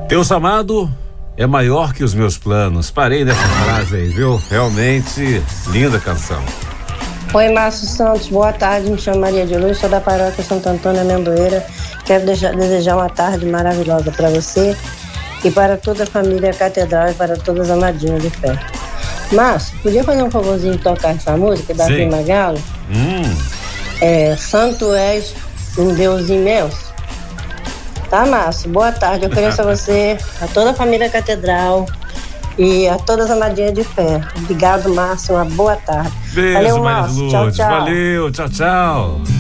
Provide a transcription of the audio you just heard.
Teu chamado é maior que os meus planos. Parei nessa frase aí, viu? Realmente linda canção. Oi, Márcio Santos, boa tarde, me chamo Maria de Luz, sou da paróquia Santo Antônio Amendoeira. Quero desejar uma tarde maravilhosa para você e para toda a família Catedral e para todas as amadinhas de fé. Márcio, podia fazer um favorzinho de tocar essa música da Prima Galo? Santo és um Deus imenso. Tá, Márcio? Boa tarde, eu ofereço a você, a toda a família Catedral e a todas as amadinhas de fé. Obrigado, Márcio, uma boa tarde. Beijo, valeu, Maria Márcio. Lourdes. Tchau, tchau. Valeu, tchau, tchau.